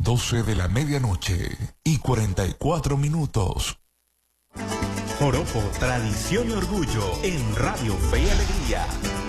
12 de la medianoche y 44 minutos. Joropo, tradición y orgullo en Radio Fe y Alegría.